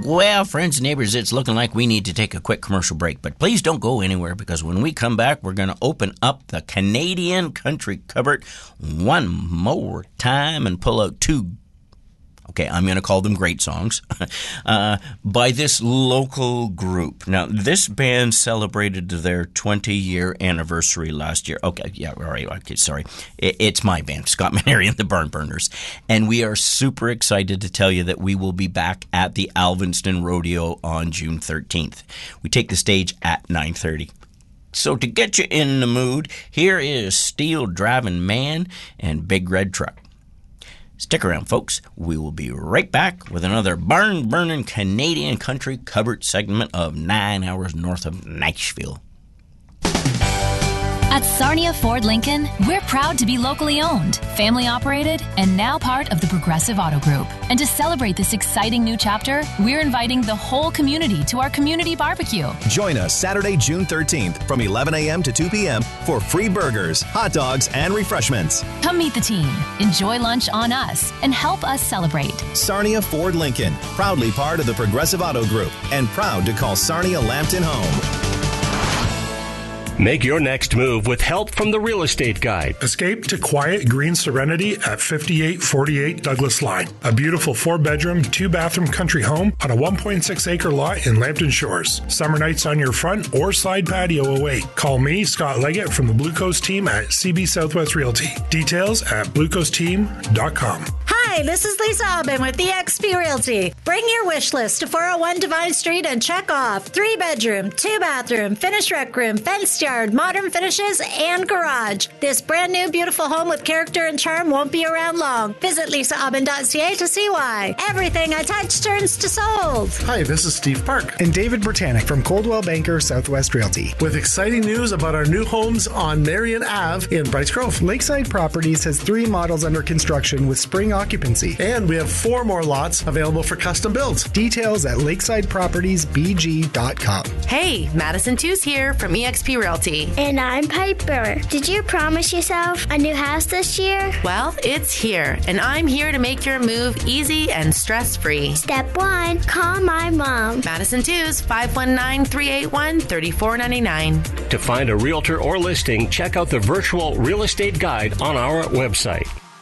Well, friends and neighbors, it's looking like we need to take a quick commercial break. But please don't go anywhere, because when we come back, we're going to open up the Canadian country cupboard one more time and pull out two, I'm going to call them great songs, by this local group. Now, this band celebrated their 20-year anniversary last year. Sorry. It's my band, Scott Maneri and the Barn Burners. And we are super excited to tell you that we will be back at the Alvinston Rodeo on June 13th. We take the stage at 9:30. So to get you in the mood, here is Steel Driving Man and Big Red Truck. Stick around, folks. We will be right back with another barn-burning Canadian country covered segment of 9 hours north of Nashville. At Sarnia Ford Lincoln, we're proud to be locally owned, family operated, and now part of the Progressive Auto Group. And to celebrate this exciting new chapter, we're inviting the whole community to our community barbecue. Join us Saturday, June 13th from 11 a.m. to 2 p.m. for free burgers, hot dogs, and refreshments. Come meet the team, enjoy lunch on us, and help us celebrate. Sarnia Ford Lincoln, proudly part of the Progressive Auto Group, and proud to call Sarnia Lambton home. Make your next move with help from the Real Estate Guide. Escape to quiet green serenity at 5848 Douglas Line. A beautiful 4-bedroom, 2-bathroom country home on a 1.6-acre lot in Lambton Shores. Summer nights on your front or side patio await. Call me, Scott Leggett, from the Blue Coast team at CB Southwest Realty. Details at bluecoastteam.com. Hi, this is Lisa Aubin with eXp Realty. Bring your wish list to 401 Divine Street and check off 3-bedroom, 2-bathroom, finished rec room, fenced yard, modern finishes, and garage. This brand new beautiful home with character and charm won't be around long. Visit lisaaubin.ca to see why. Everything I touch turns to sold. Hi, this is Steve Park and David Britannic from Coldwell Banker Southwest Realty with exciting news about our new homes on Marion Ave in Brights Grove. Lakeside Properties has 3 models under construction with spring occupancy. And we have 4 more lots available for custom builds. Details at lakesidepropertiesbg.com. Hey, Madison Tews here from eXp Realty. And I'm Piper. Did you promise yourself a new house this year? Well, it's here, and I'm here to make your move easy and stress-free. Step 1, call my mom. Madison Tews, 519-381-3499. To find a realtor or listing, check out the virtual real estate guide on our website.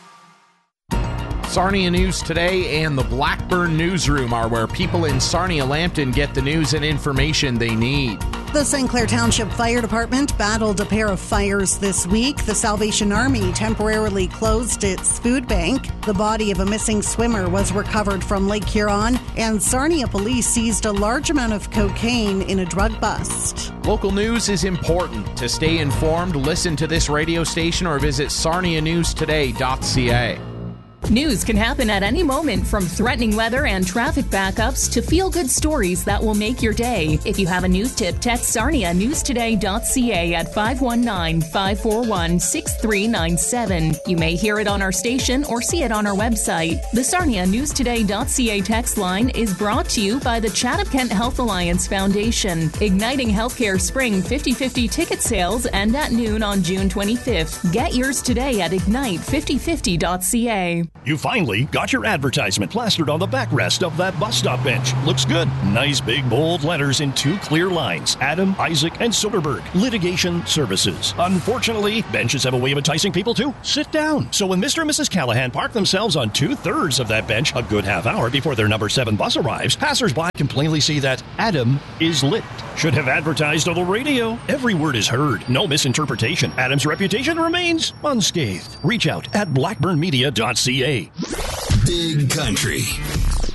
Sarnia News Today and the Blackburn Newsroom are where people in Sarnia-Lambton get the news and information they need. The St. Clair Township Fire Department battled a pair of fires this week. The Salvation Army temporarily closed its food bank. The body of a missing swimmer was recovered from Lake Huron, and Sarnia police seized a large amount of cocaine in a drug bust. Local news is important. To stay informed, listen to this radio station or visit sarnianewstoday.ca. News can happen at any moment, from threatening weather and traffic backups to feel-good stories that will make your day. If you have a news tip, text sarnianewstoday.ca at 519-541-6397. You may hear it on our station or see it on our website. The sarnianewstoday.ca text line is brought to you by the Chatham-Kent Health Alliance Foundation. Igniting Healthcare Spring 50/50 ticket sales end at noon on June 25th. Get yours today at ignite5050.ca. You finally got your advertisement plastered on the backrest of that bus stop bench. Looks good. Nice big bold letters in 2 clear lines. Adam, Isaac, and Soderberg. Litigation Services. Unfortunately, benches have a way of enticing people to sit down. So when Mr. and Mrs. Callahan park themselves on 2/3 of that bench a good half hour before their number 7 bus arrives, passersby can plainly see that Adam is lit. Should have advertised on the radio. Every word is heard. No misinterpretation. Adam's reputation remains unscathed. Reach out at blackburnmedia.ca. Big Country